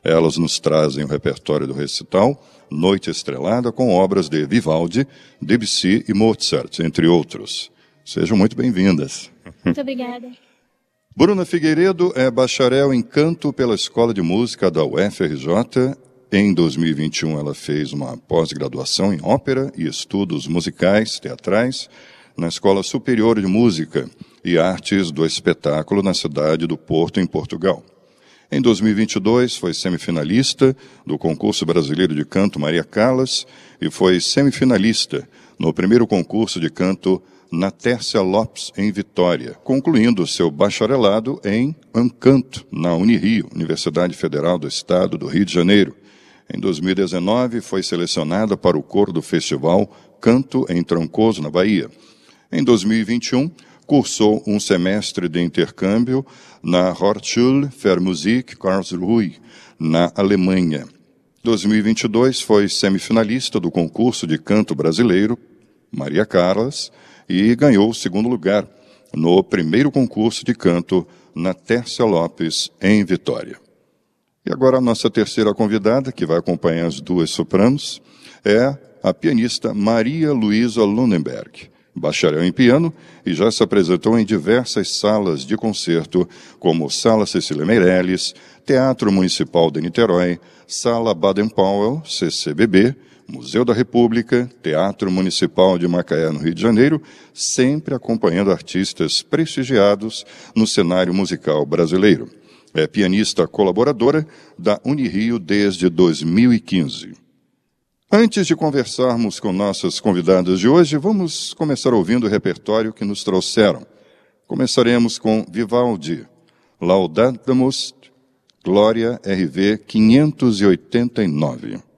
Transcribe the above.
Elas nos trazem o repertório do recital Noite Estrelada, com obras de Vivaldi, Debussy e Mozart, entre outros. Sejam muito bem-vindas. Muito obrigada. Bruna Figueiredo é bacharel em canto pela Escola de Música da UFRJ. Em 2021, ela fez uma pós-graduação em ópera e estudos musicais, teatrais, na Escola Superior de Música e Artes do Espetáculo, na cidade do Porto, em Portugal. Em 2022, foi semifinalista do Concurso Brasileiro de Canto Maria Callas e foi semifinalista no primeiro concurso de canto na Tércia Lopes, em Vitória, concluindo seu bacharelado em canto na Unirio, Universidade Federal do Estado do Rio de Janeiro. Em 2019, foi selecionada para o coro do festival Canto em Trancoso, na Bahia. Em 2021, cursou um semestre de intercâmbio na Hochschule für Musik Karlsruhe, na Alemanha. Em 2022, foi semifinalista do concurso de canto brasileiro Maria Callas e ganhou o segundo lugar no primeiro concurso de canto na Tércia Lopes, em Vitória. E agora a nossa terceira convidada, que vai acompanhar as duas sopranos, é a pianista Maria Luísa Lunenberg, bacharel em piano, e já se apresentou em diversas salas de concerto, como Sala Cecília Meirelles, Teatro Municipal de Niterói, Sala Baden-Powell, CCBB, Museu da República, Teatro Municipal de Macaé, no Rio de Janeiro, sempre acompanhando artistas prestigiados no cenário musical brasileiro. É pianista colaboradora da Unirio desde 2015. Antes de conversarmos com nossas convidadas de hoje, vamos começar ouvindo o repertório que nos trouxeram. Começaremos com Vivaldi, Laudamus Gloria RV 589.